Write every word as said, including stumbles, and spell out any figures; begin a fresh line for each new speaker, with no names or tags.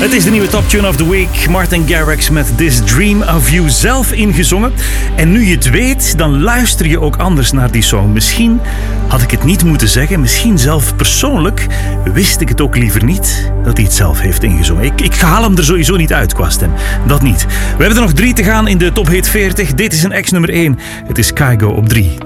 Het is de nieuwe Top Tune of the Week. Martin Garrix met This Dream of You, zelf ingezongen. En nu je het weet, dan luister je ook anders naar die song. Misschien had ik het niet moeten zeggen. Misschien zelf persoonlijk wist ik het ook liever niet dat hij het zelf heeft ingezongen. Ik, ik haal hem er sowieso niet uit qua stem. Dat niet. We hebben er nog drie te gaan in de Top Hit veertig. Dit is een ex nummer één. Het is Kygo op drie.